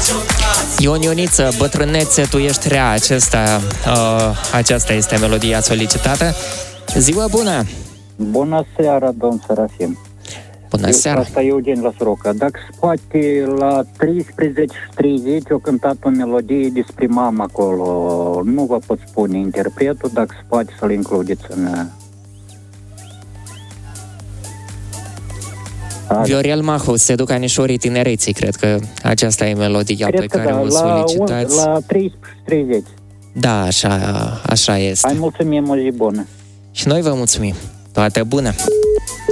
Ion Ioniță, bătrânețe, tu ești rea. Aceasta este melodia solicitată. Ziua bună! Bună seara, domn Serafim. Bună seara! Asta e Eugen la Soroca. Dacă se poate, la 13:30 eu cântat o melodie despre mama acolo. Nu vă pot spune interpretul, dacă se poate să-l includeți în... Viorel Mahu, Se duc anișorii tinereții, cred că aceasta e melodia pe care o solicitați. La 13:30. Da, așa este. Hai, mulțumim, o zi bună. Și noi vă mulțumim. Toate bune!